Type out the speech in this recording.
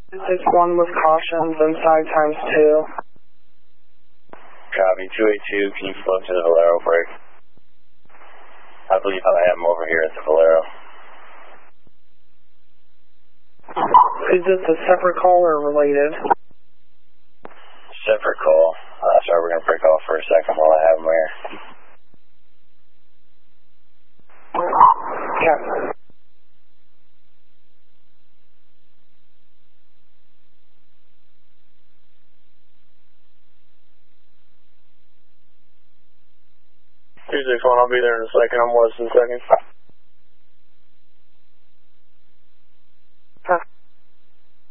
It's 1 with cautions inside ×2. Copy, 282, can you float to the Valero break? I believe I have him over here at the Valero. Is this a separate call or related? Separate call. Sorry, we're going to break off for a second while I have him here. Yeah. Tuesday phone, I'll be there in a second. I'm Weston second.